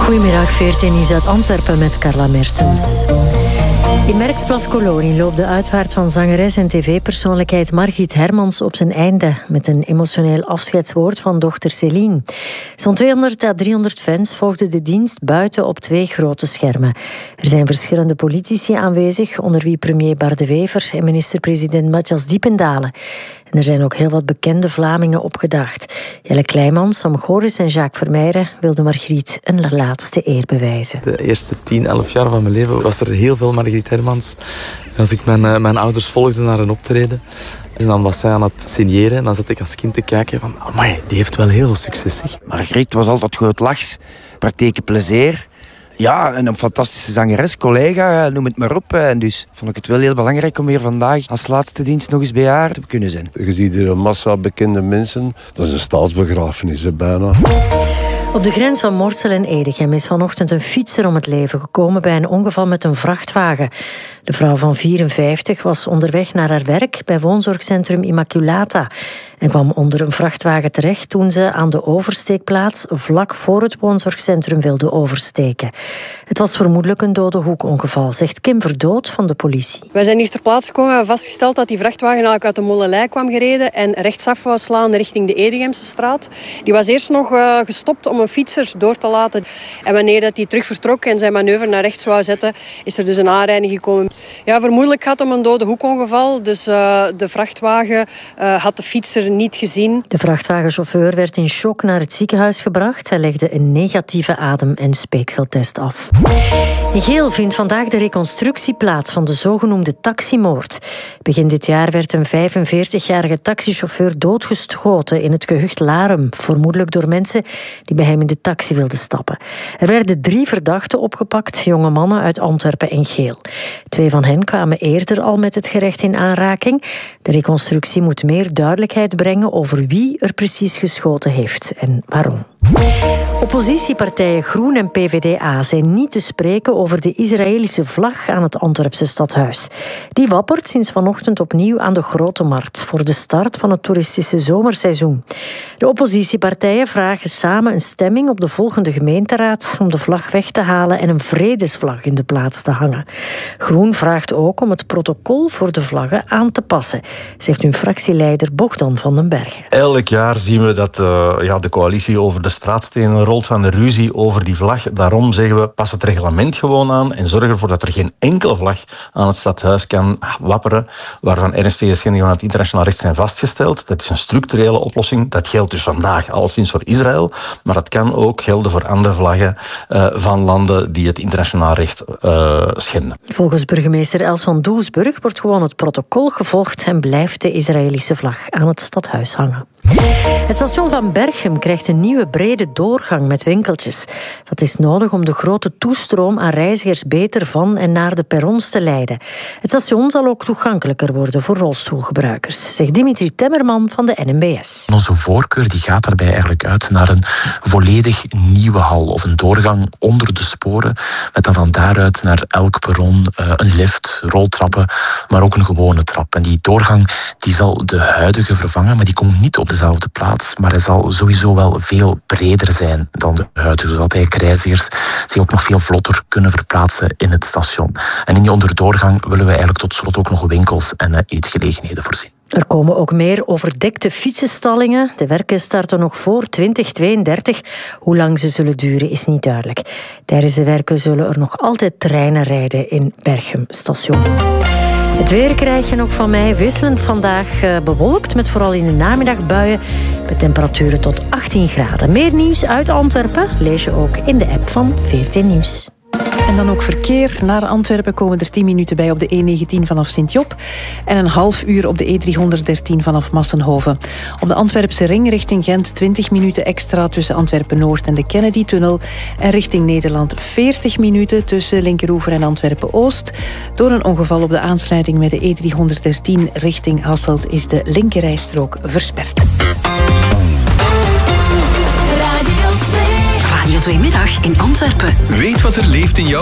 Goedemiddag, 14 Nieuws uit Antwerpen met Carla Mertens. In Merksplas Kolonie loopt de uitvaart van zangeres en tv-persoonlijkheid Margriet Hermans op zijn einde met een emotioneel afscheidswoord van dochter Céline. Zo'n 200 à 300 fans volgden de dienst buiten op 2 grote schermen. Er zijn verschillende politici aanwezig, onder wie premier Bart De Wever en minister-president Matthias Diependalen. En er zijn ook heel wat bekende Vlamingen opgedaagd. Jelle Kleijman, Sam Goris en Jacques Vermeijren wilden Margriet een laatste eer bewijzen. De eerste 10, 11 jaar van mijn leven was er heel veel Margriet Hermans. Als ik mijn ouders volgde naar een optreden, en dan was zij aan het signeren en dan zat ik als kind te kijken van, amai, die heeft wel heel veel succes, zeg. Margriet was altijd groot lachs, praktijke plezier. Ja, en een fantastische zangeres, collega, noem het maar op. En dus vond ik het wel heel belangrijk om hier vandaag als laatste dienst nog eens bij haar te kunnen zijn. Je ziet hier een massa bekende mensen. Dat is een staatsbegrafenis, bijna. Op de grens van Mortsel en Edegem is vanochtend een fietser om het leven gekomen bij een ongeval met een vrachtwagen. De vrouw van 54 was onderweg naar haar werk bij woonzorgcentrum Immaculata en kwam onder een vrachtwagen terecht toen ze aan de oversteekplaats vlak voor het woonzorgcentrum wilde oversteken. Het was vermoedelijk een dode hoekongeval, zegt Kim Verdood van de politie. Wij zijn hier ter plaatse gekomen en hebben vastgesteld dat die vrachtwagen eigenlijk uit de Molenlei kwam gereden en rechtsaf wou slaan richting de Edegemse straat. Die was eerst nog gestopt om een fietser door te laten. En wanneer dat hij terug vertrok en zijn manoeuvre naar rechts wou zetten, is er dus een aanrijding gekomen. Ja, vermoedelijk gaat het om een dode hoekongeval. Dus de vrachtwagen had de fietser niet gezien. De vrachtwagenchauffeur werd in shock naar het ziekenhuis gebracht. Hij legde een negatieve adem- en speekseltest af. In Geel vindt vandaag de reconstructie plaats van de zogenoemde taximoord. Begin dit jaar werd een 45-jarige taxichauffeur doodgeschoten in het gehucht Larum, vermoedelijk door mensen die bij hem in de taxi wilden stappen. Er werden 3 verdachten opgepakt, jonge mannen uit Antwerpen en Geel. 2 van hen kwamen eerder al met het gerecht in aanraking. De reconstructie moet meer duidelijkheid brengen over wie er precies geschoten heeft en waarom. Oppositiepartijen Groen en PvdA zijn niet te spreken over de Israëlische vlag aan het Antwerpse stadhuis. Die wappert sinds vanochtend opnieuw aan de Grote Markt voor de start van het toeristische zomerseizoen. De oppositiepartijen vragen samen een stemming op de volgende gemeenteraad om de vlag weg te halen en een vredesvlag in de plaats te hangen. Groen vraagt ook om het protocol voor de vlaggen aan te passen, zegt hun fractieleider Bogdan van den Bergen. Elk jaar zien we dat de coalitie over de straatstenen rolt van de ruzie over die vlag. Daarom zeggen we, pas het reglement gewoon aan en zorg ervoor dat er geen enkele vlag aan het stadhuis kan wapperen waarvan ernstige schendingen van het internationaal recht zijn vastgesteld. Dat is een structurele oplossing. Dat geldt dus vandaag alleszins voor Israël, maar dat kan ook gelden voor andere vlaggen van landen die het internationaal recht schenden. Volgens burgemeester Els van Doesburg wordt gewoon het protocol gevolgd en blijft de Israëlische vlag aan het stadhuis hangen. Het station van Berchem krijgt een nieuwe brede doorgang met winkeltjes. Dat is nodig om de grote toestroom aan reizigers beter van en naar de perrons te leiden. Het station zal ook toegankelijker worden voor rolstoelgebruikers, zegt Dimitri Temmerman van de NMBS. Onze voorkeur die gaat daarbij eigenlijk uit naar een volledig nieuwe hal of een doorgang onder de sporen, met dan van daaruit naar elk perron een lift, roltrappen, maar ook een gewone trap. En die doorgang die zal de huidige vervangen, maar die komt niet op dezelfde plaats, maar hij zal sowieso wel veel breder zijn dan de huidige, zodat reizigers zich ook nog veel vlotter kunnen verplaatsen in het station. En in die onderdoorgang willen we eigenlijk tot slot ook nog winkels en eetgelegenheden voorzien. Er komen ook meer overdekte fietsenstallingen. De werken starten nog voor 2032. Hoe lang ze zullen duren is niet duidelijk. Tijdens de werken zullen er nog altijd treinen rijden in Berchem station. Het weer krijg je nog van mij. Wisselend vandaag bewolkt, met vooral in de namiddag buien. Met temperaturen tot 18 graden. Meer nieuws uit Antwerpen lees je ook in de app van 14 Nieuws. En dan ook verkeer. Naar Antwerpen komen er 10 minuten bij op de E19 vanaf Sint-Job en een half uur op de E313 vanaf Massenhoven. Op de Antwerpse ring richting Gent 20 minuten extra tussen Antwerpen-Noord en de Kennedy-tunnel. En richting Nederland 40 minuten tussen Linkeroever en Antwerpen-Oost. Door een ongeval op de aansluiting met de E313 richting Hasselt is de linkerrijstrook versperd. Radio 2 Middag in Antwerpen. Weet wat er leeft in jou.